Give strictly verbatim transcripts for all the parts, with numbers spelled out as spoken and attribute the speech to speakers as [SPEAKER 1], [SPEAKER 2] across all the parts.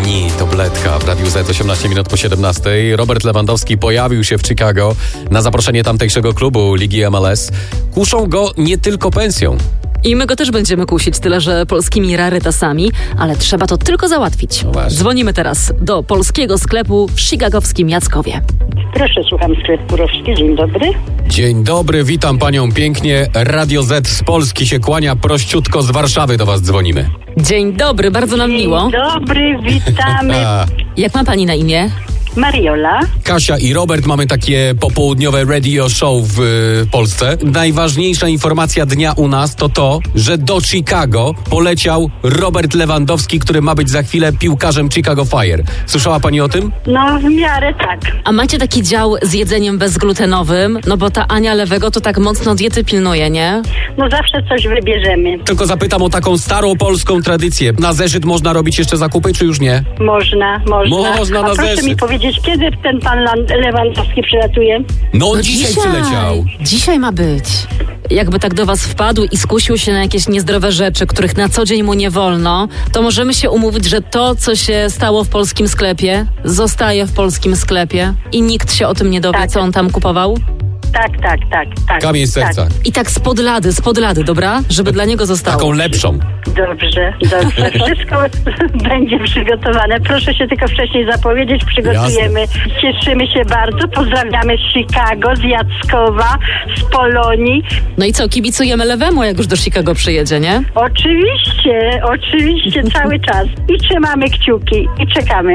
[SPEAKER 1] dni, tabletka w Radiu Z, osiemnaście minut po siedemnastej. Robert Lewandowski pojawił się w Chicago na zaproszenie tamtejszego klubu Ligi M L S. Kuszą go nie tylko pensją.
[SPEAKER 2] I my go też będziemy kusić, tyle że polskimi rarytasami, ale trzeba to tylko załatwić.
[SPEAKER 1] No
[SPEAKER 2] Dzwonimy teraz do polskiego sklepu w chicagowskim Jackowie.
[SPEAKER 3] Proszę, słucham, sklep Kurowski. Dzień dobry.
[SPEAKER 1] Dzień dobry, witam panią pięknie. Radio Z z Polski się kłania, prościutko z Warszawy do was dzwonimy.
[SPEAKER 2] Dzień dobry, bardzo nam miło.
[SPEAKER 3] Dzień dobry, witamy.
[SPEAKER 2] Jak ma pani na imię?
[SPEAKER 3] Mariola.
[SPEAKER 1] Kasia i Robert, mamy takie popołudniowe radio show w y, Polsce. Najważniejsza informacja dnia u nas to to, że do Chicago poleciał Robert Lewandowski, który ma być za chwilę piłkarzem Chicago Fire. Słyszała pani o tym?
[SPEAKER 3] No, w miarę tak.
[SPEAKER 2] A macie taki dział z jedzeniem bezglutenowym? No bo ta Ania Lewego to tak mocno diety pilnuje, nie?
[SPEAKER 3] No zawsze coś wybierzemy.
[SPEAKER 1] Tylko zapytam o taką starą polską tradycję. Na zeszyt można robić jeszcze zakupy, czy już nie?
[SPEAKER 3] Można, można.
[SPEAKER 1] Można
[SPEAKER 3] A
[SPEAKER 1] na
[SPEAKER 3] proszę
[SPEAKER 1] zeszyt.
[SPEAKER 3] mi powiedzieć, kiedy ten pan Lewandowski przylatuje?
[SPEAKER 1] No, no dzisiaj, dzisiaj przyleciał.
[SPEAKER 2] Dzisiaj ma być. Jakby tak do was wpadł i skusił się na jakieś niezdrowe rzeczy, których na co dzień mu nie wolno, to możemy się umówić, że to, co się stało w polskim sklepie, zostaje w polskim sklepie i nikt się o tym nie dowie,
[SPEAKER 3] Tak.
[SPEAKER 2] co on tam kupował?
[SPEAKER 3] Tak, tak, tak, tak.
[SPEAKER 1] Kamień z serca.
[SPEAKER 3] Tak.
[SPEAKER 2] I tak spod lady, spod lady, dobra? Żeby dla niego zostało.
[SPEAKER 1] Taką lepszą.
[SPEAKER 3] Dobrze, dobrze. Wszystko będzie przygotowane. Proszę się tylko wcześniej zapowiedzieć. Przygotujemy. Cieszymy się bardzo. Pozdrawiamy z Chicago, z Jackowa, z Polonii.
[SPEAKER 2] No i co, kibicujemy Lewemu, jak już do Chicago przyjedzie, nie?
[SPEAKER 3] Oczywiście, oczywiście, cały czas. I trzymamy kciuki i czekamy.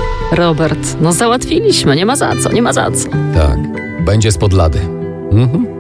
[SPEAKER 2] Robert, no załatwiliśmy, nie ma za co, nie ma za co.
[SPEAKER 1] Tak, będzie spod lady. Mhm.